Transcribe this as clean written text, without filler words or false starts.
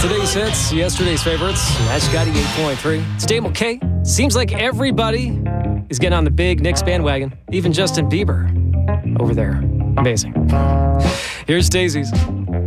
Today's hits, yesterday's favorites. That's Scotty 8.3. It's Damo K. Seems like everybody is getting on the big Knicks bandwagon. Even Justin Bieber over there. Amazing. Here's Stacey's.